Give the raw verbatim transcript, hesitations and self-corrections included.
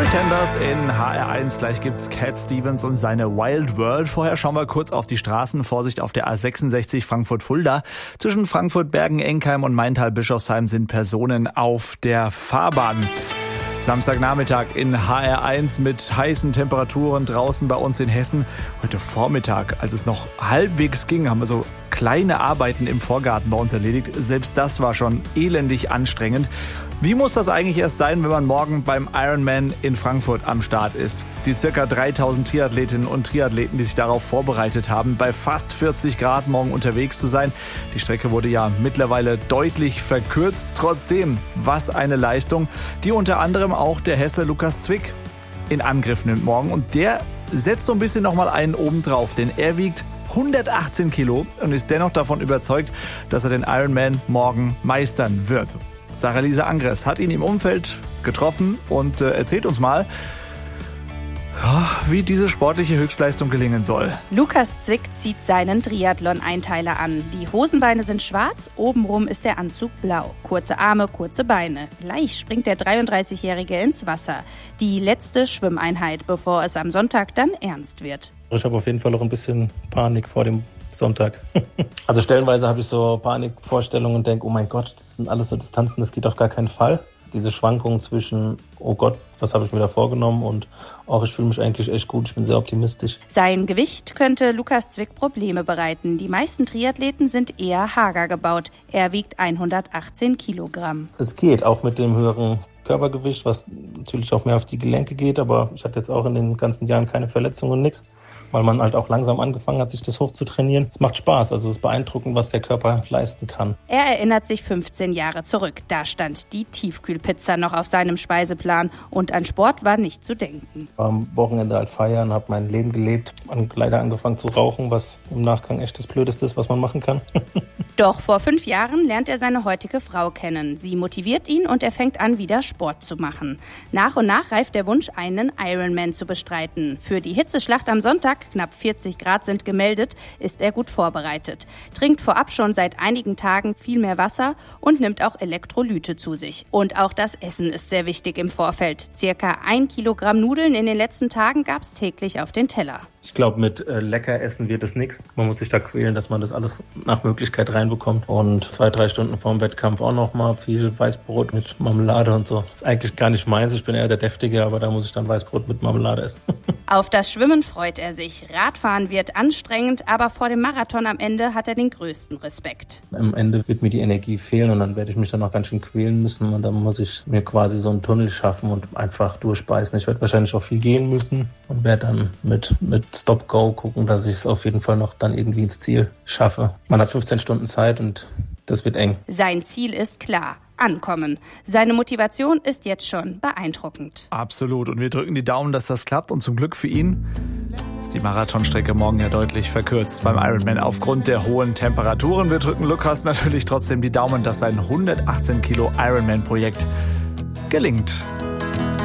Pretenders in H R eins. Gleich gibt's Cat Stevens und seine Wild World. Vorher schauen wir kurz auf die Straßen. Vorsicht auf der A sechsundsechzig Frankfurt-Fulda. Zwischen Frankfurt, Bergen-Enkheim und Maintal-Bischofsheim sind Personen auf der Fahrbahn. Samstagnachmittag in H R eins mit heißen Temperaturen draußen bei uns in Hessen. Heute Vormittag, als es noch halbwegs ging, haben wir so kleine Arbeiten im Vorgarten bei uns erledigt. Selbst das war schon elendig anstrengend. Wie muss das eigentlich erst sein, wenn man morgen beim Ironman in Frankfurt am Start ist? Die circa dreitausend Triathletinnen und Triathleten, die sich darauf vorbereitet haben, bei fast vierzig Grad morgen unterwegs zu sein. Die Strecke wurde ja mittlerweile deutlich verkürzt. Trotzdem, was eine Leistung, die unter anderem auch der Hesse Lukas Zwick in Angriff nimmt morgen. Und der setzt so ein bisschen nochmal einen oben drauf, denn er wiegt hundertachtzehn Kilo und ist dennoch davon überzeugt, dass er den Ironman morgen meistern wird. Sarah Lisa Angres hat ihn im Umfeld getroffen und äh, erzählt uns mal, wie diese sportliche Höchstleistung gelingen soll. Lukas Zwick zieht seinen Triathlon-Einteiler an. Die Hosenbeine sind schwarz, obenrum ist der Anzug blau. Kurze Arme, kurze Beine. Gleich springt der dreiunddreißigjährige ins Wasser. Die letzte Schwimmeinheit, bevor es am Sonntag dann ernst wird. Ich habe auf jeden Fall auch ein bisschen Panik vor dem Sonntag. Also stellenweise habe ich so Panikvorstellungen und denke, oh mein Gott, das sind alles so Distanzen, das geht auf gar keinen Fall. Diese Schwankungen zwischen, oh Gott, was habe ich mir da vorgenommen und auch ich fühle mich eigentlich echt gut, ich bin sehr optimistisch. Sein Gewicht könnte Lukas Zwick Probleme bereiten. Die meisten Triathleten sind eher hager gebaut. Er wiegt hundertachtzehn Kilogramm. Es geht, auch mit dem höheren Körpergewicht, was natürlich auch mehr auf die Gelenke geht, aber ich hatte jetzt auch in den ganzen Jahren keine Verletzungen und nichts, weil man halt auch langsam angefangen hat, sich das hoch zu trainieren. Es macht Spaß, also es ist beeindruckend, was der Körper leisten kann. Er erinnert sich fünfzehn Jahre zurück. Da stand die Tiefkühlpizza noch auf seinem Speiseplan und an Sport war nicht zu denken. Ich war am Wochenende halt feiern, habe mein Leben gelebt, und leider angefangen zu rauchen, was im Nachgang echt das Blödeste ist, was man machen kann. Doch vor fünf Jahren lernt er seine heutige Frau kennen. Sie motiviert ihn und er fängt an, wieder Sport zu machen. Nach und nach reift der Wunsch, einen Ironman zu bestreiten. Für die Hitzeschlacht am Sonntag, knapp vierzig Grad sind gemeldet, ist er gut vorbereitet. Trinkt vorab schon seit einigen Tagen viel mehr Wasser und nimmt auch Elektrolyte zu sich. Und auch das Essen ist sehr wichtig im Vorfeld. Circa ein Kilogramm Nudeln in den letzten Tagen gab es täglich auf den Teller. Ich glaube, mit äh, lecker essen wird es nichts. Man muss sich da quälen, dass man das alles nach Möglichkeit reinbekommt. Und zwei, drei Stunden vorm Wettkampf auch noch mal viel Weißbrot mit Marmelade und so. Ist eigentlich gar nicht meins. Ich bin eher der Deftige, aber da muss ich dann Weißbrot mit Marmelade essen. Auf das Schwimmen freut er sich. Radfahren wird anstrengend, aber vor dem Marathon am Ende hat er den größten Respekt. Am Ende wird mir die Energie fehlen und dann werde ich mich dann auch ganz schön quälen müssen. Und dann muss ich mir quasi so einen Tunnel schaffen und einfach durchbeißen. Ich werde wahrscheinlich auch viel gehen müssen und werde dann mit, mit Stop-Go gucken, dass ich es auf jeden Fall noch dann irgendwie ins Ziel schaffe. Man hat fünfzehn Stunden Zeit und das wird eng. Sein Ziel ist klar. Ankommen. Seine Motivation ist jetzt schon beeindruckend. Absolut. Und wir drücken die Daumen, dass das klappt. Und zum Glück für ihn ist die Marathonstrecke morgen ja deutlich verkürzt beim Ironman aufgrund der hohen Temperaturen. Wir drücken Lukas natürlich trotzdem die Daumen, dass sein hundertachtzehn Kilo Ironman-Projekt gelingt.